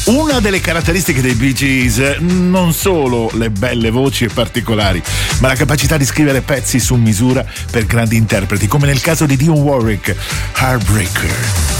Una delle caratteristiche dei Bee Gees, non solo le belle voci e particolari, ma la capacità di scrivere pezzi su misura per grandi interpreti, come nel caso di Dionne Warwick, Heartbreaker.